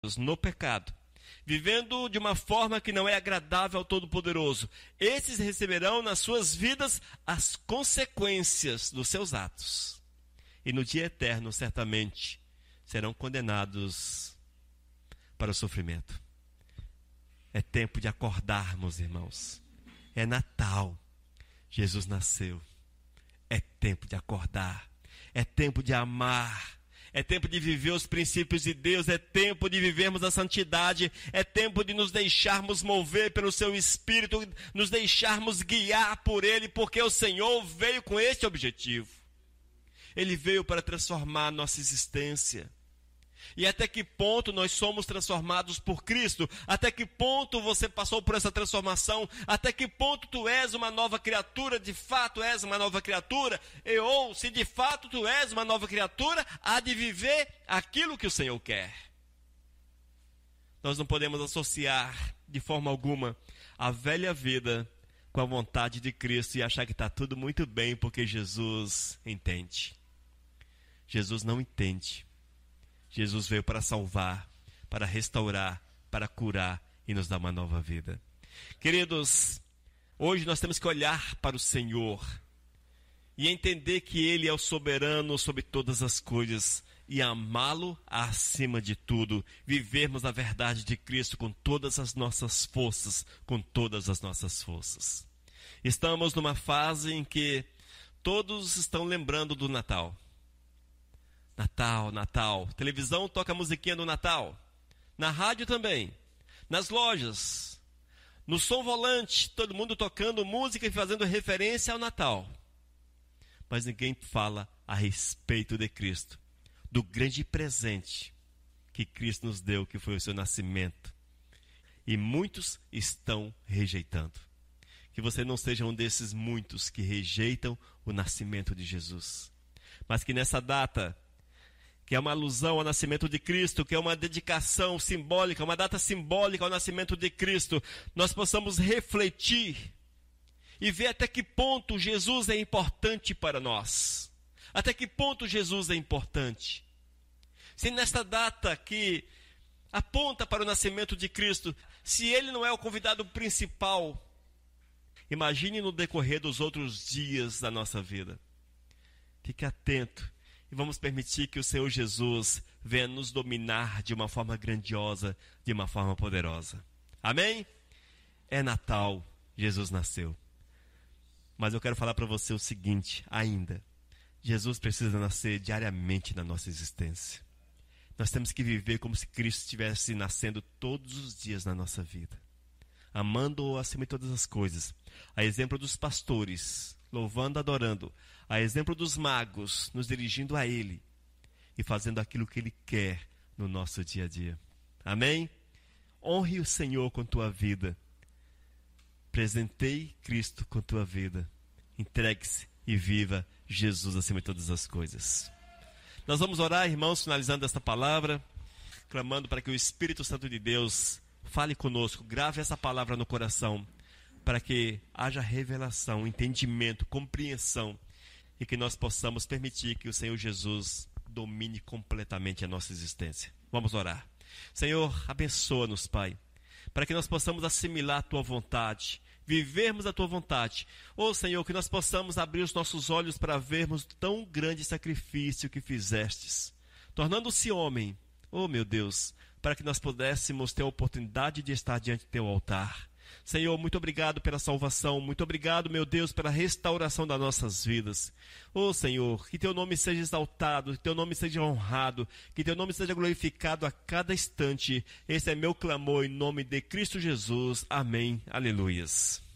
no pecado, vivendo de uma forma que não é agradável ao Todo-Poderoso, esses receberão nas suas vidas as consequências dos seus atos. E no dia eterno, certamente, serão condenados para o sofrimento. É tempo de acordarmos, irmãos. É Natal. Jesus nasceu. É tempo de acordar. É tempo de amar. É tempo de viver os princípios de Deus, é tempo de vivermos a santidade, é tempo de nos deixarmos mover pelo seu Espírito, nos deixarmos guiar por Ele, porque o Senhor veio com este objetivo. Ele veio para transformar a nossa existência. E até que ponto nós somos transformados por Cristo? Até que ponto você passou por essa transformação? Até que ponto tu és uma nova criatura? De fato és uma nova criatura? Ou se de fato tu és uma nova criatura, há de viver aquilo que o Senhor quer. Nós não podemos associar de forma alguma a velha vida com a vontade de Cristo e achar que está tudo muito bem porque Jesus entende. Jesus não entende. Jesus veio para salvar, para restaurar, para curar e nos dar uma nova vida. Queridos, hoje nós temos que olhar para o Senhor e entender que Ele é o soberano sobre todas as coisas e amá-lo acima de tudo. Vivermos a verdade de Cristo com todas as nossas forças, com todas as nossas forças. Estamos numa fase em que todos estão lembrando do Natal. Natal, Natal. Televisão toca a musiquinha do Natal. Na rádio também. Nas lojas. No som volante, todo mundo tocando música e fazendo referência ao Natal. Mas ninguém fala a respeito de Cristo. Do grande presente que Cristo nos deu, que foi o seu nascimento. E muitos estão rejeitando. Que você não seja um desses muitos que rejeitam o nascimento de Jesus. Mas que nessa data, que é uma alusão ao nascimento de Cristo, que é uma dedicação simbólica, uma data simbólica ao nascimento de Cristo, nós possamos refletir e ver até que ponto Jesus é importante para nós. Até que ponto Jesus é importante. Se nesta data que aponta para o nascimento de Cristo, se Ele não é o convidado principal, imagine no decorrer dos outros dias da nossa vida. Fique atento. E vamos permitir que o Senhor Jesus venha nos dominar de uma forma grandiosa, de uma forma poderosa. Amém? É Natal, Jesus nasceu. Mas eu quero falar para você o seguinte, ainda. Jesus precisa nascer diariamente na nossa existência. Nós temos que viver como se Cristo estivesse nascendo todos os dias na nossa vida. Amando-o acima de todas as coisas. A exemplo dos pastores, louvando, adorando. A exemplo dos magos, nos dirigindo a Ele e fazendo aquilo que Ele quer no nosso dia a dia. Amém? Honre o Senhor com tua vida. Presenteie Cristo com tua vida. Entregue-se e viva Jesus acima de todas as coisas. Nós vamos orar, irmãos, finalizando esta palavra, clamando para que o Espírito Santo de Deus fale conosco, grave essa palavra no coração, para que haja revelação, entendimento, compreensão, e que nós possamos permitir que o Senhor Jesus domine completamente a nossa existência. Vamos orar. Senhor, abençoa-nos, Pai, para que nós possamos assimilar a Tua vontade, vivermos a Tua vontade. Ô Senhor, que nós possamos abrir os nossos olhos para vermos tão grande sacrifício que fizestes, tornando-se homem, oh meu Deus, para que nós pudéssemos ter a oportunidade de estar diante do Teu altar. Senhor, muito obrigado pela salvação, muito obrigado, meu Deus, pela restauração das nossas vidas. Ô Senhor, que Teu nome seja exaltado, que Teu nome seja honrado, que Teu nome seja glorificado a cada instante. Esse é meu clamor em nome de Cristo Jesus. Amém. Aleluias.